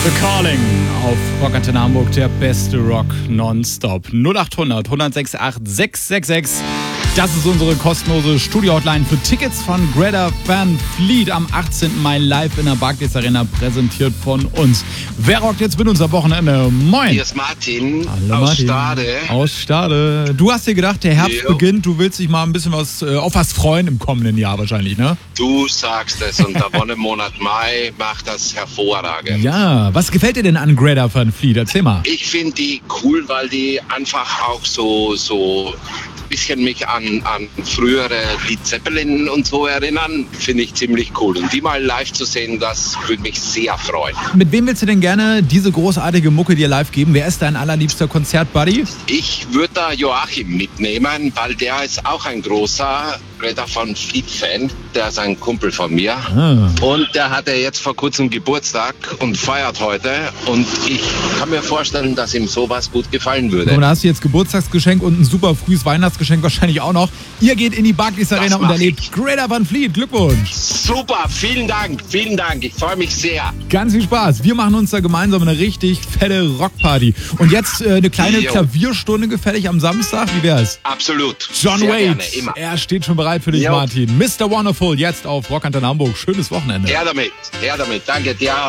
The Calling auf Rock Antenne Hamburg, der beste Rock nonstop. 0800 106 8666. Das ist unsere kostenlose Studio-Hotline für Tickets von Greta Van Fleet am 18. Mai live in der Barclays Arena, präsentiert von uns. Wer rockt jetzt mit uns am Wochenende? Moin! Hier ist Martin. Hallo aus Martin. Stade. Aus Stade. Du hast dir gedacht, der Herbst beginnt, du willst dich mal ein bisschen auf was freuen im kommenden Jahr wahrscheinlich, ne? Du sagst es und der Wonnemonat Mai macht das hervorragend. Ja, was gefällt dir denn an Greta Van Fleet? Erzähl mal. Ich finde die cool, weil die einfach auch so ein bisschen mich an frühere Led Zeppelin und so erinnern. Finde ich ziemlich cool. Und die mal live zu sehen, das würde mich sehr freuen. Mit wem willst du denn gerne diese großartige Mucke dir live geben? Wer ist dein allerliebster Konzertbuddy? Ich würde da Joachim mitnehmen, weil der ist auch ein großer Greta Van Fleet-Fan. Der ist ein Kumpel von mir. Und der hatte jetzt vor kurzem Geburtstag und feiert heute. Und ich kann mir vorstellen, dass ihm sowas gut gefallen würde. Und da hast du jetzt Geburtstagsgeschenk und ein super frühes Weihnachtsgeschenk wahrscheinlich auch noch. Ihr geht in die Barclays Arena und erlebt Greta Van Fleet. Glückwunsch! Super, vielen Dank, vielen Dank. Ich freue mich sehr. Ganz viel Spaß. Wir machen uns da gemeinsam eine richtig fette Rockparty. Und jetzt eine kleine Klavierstunde gefällig am Samstag. Wie wär's? Absolut. John sehr Wade, gerne, immer. er steht schon bereit für dich, Jo. Martin. Mr. Wonderful, jetzt auf Rock Antenne Hamburg. Schönes Wochenende. Her damit. Danke dir.